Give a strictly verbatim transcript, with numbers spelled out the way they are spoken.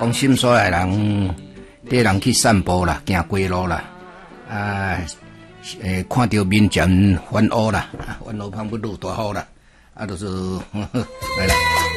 讲心所的人，带人去散步啦，行街路啦，啊，诶，看到面前翻乌啦，翻乌旁不路大雨啦，啊，就是来啦。